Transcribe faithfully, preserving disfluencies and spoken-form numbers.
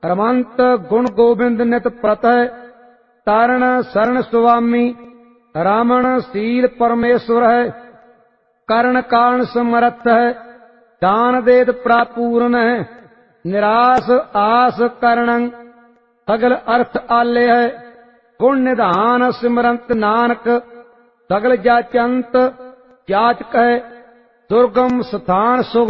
रमंत गुण गोबिंद नित प्रतः तारण शरण सुवामी रामण शील परमेश्वर है कर्ण कारण समर्थ है दान देत प्रापूर्ण है निराश आस करणं सगल अर्थ आले है गुण निधान सिमरंत नानक सगल जाचंत जाचक है दुर्गम स्थान सुख